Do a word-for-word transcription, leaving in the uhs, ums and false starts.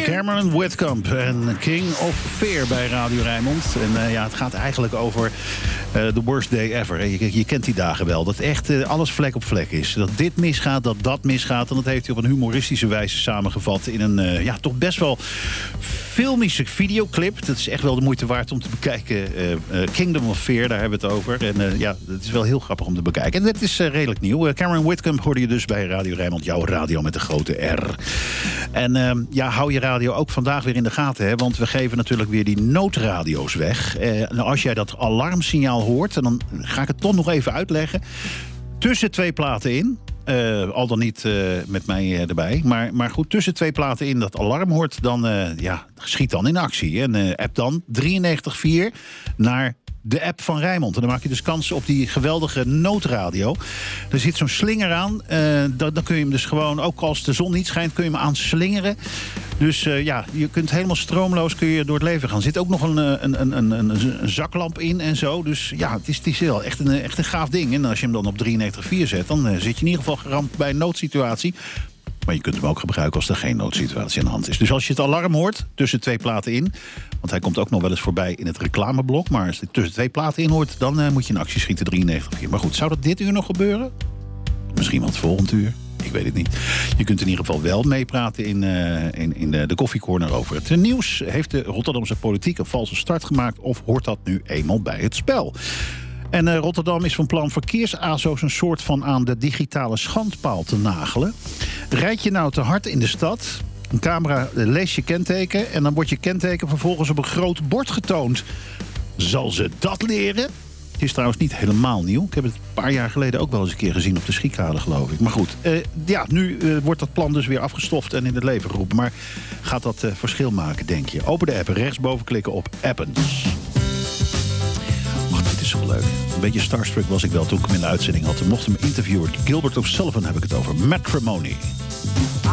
Cameron Whitcomb en King of Fear bij Radio Rijnmond. En uh, ja, het gaat eigenlijk over uh, the worst day ever. Je, je kent die dagen wel. Dat echt uh, alles vlek op vlek is. Dat dit misgaat, dat dat misgaat. En dat heeft hij op een humoristische wijze samengevat in een uh, ja, toch best wel filmische videoclip. Dat is echt wel de moeite waard om te bekijken. Uh, uh, Kingdom of Fear, daar hebben we het over. En uh, ja, het is wel heel grappig om te bekijken. En het is uh, redelijk nieuw. Uh, Cameron Whitcomb hoorde je dus bij Radio Rijnmond. Jouw radio met de grote R. En uh, ja, hou je radio ook vandaag weer in de gaten. Hè? Want we geven natuurlijk weer die noodradio's weg. Uh, nou, als jij dat alarmsignaal hoort, en dan ga ik het toch nog even uitleggen. Tussen twee platen in. Uh, al dan niet uh, met mij uh, erbij. Maar, maar goed, tussen twee platen in dat alarm hoort, dan uh, ja, schiet dan in actie. En uh, app dan drieënnegentig vier naar de app van Rijnmond. En dan maak je dus kans op die geweldige noodradio. Er zit zo'n slinger aan. Uh, dan, dan kun je hem dus gewoon, ook als de zon niet schijnt, kun je hem aan slingeren. Dus uh, ja, je kunt helemaal stroomloos kun je door het leven gaan. Er zit ook nog een, een, een, een, een, een zaklamp in en zo. Dus ja, het is, het is heel, echt, een, echt een gaaf ding. En als je hem dan op drieënnegentig vier zet, dan uh, zit je in ieder geval geramd bij een noodsituatie. Maar je kunt hem ook gebruiken als er geen noodsituatie aan de hand is. Dus als je het alarm hoort, tussen twee platen in, want hij komt ook nog wel eens voorbij in het reclameblok, maar als je tussen twee platen in hoort, dan uh, moet je in actie schieten drieënnegentig vier. Maar goed, zou dat dit uur nog gebeuren? Misschien wel het volgende uur. Ik weet het niet. Je kunt in ieder geval wel meepraten in, uh, in, in de, de koffiecorner over het nieuws. Heeft de Rotterdamse politiek een valse start gemaakt of hoort dat nu eenmaal bij het spel? En uh, Rotterdam is van plan verkeersazo's een soort van aan de digitale schandpaal te nagelen. Rijd je nou te hard in de stad, een camera leest je kenteken en dan wordt je kenteken vervolgens op een groot bord getoond. Zal ze dat leren? Het is trouwens niet helemaal nieuw. Ik heb het een paar jaar geleden ook wel eens een keer gezien op de Schiekade, geloof ik. Maar goed, uh, ja, nu uh, wordt dat plan dus weer afgestoft en in het leven geroepen. Maar gaat dat uh, verschil maken, denk je? Open de app, rechtsboven klikken op appen. Ach, dit is zo leuk. Een beetje starstruck was ik wel toen ik hem in de uitzending had. Toen mocht hem interviewer. Gilbert O'Sullivan heb ik het over. Matrimony.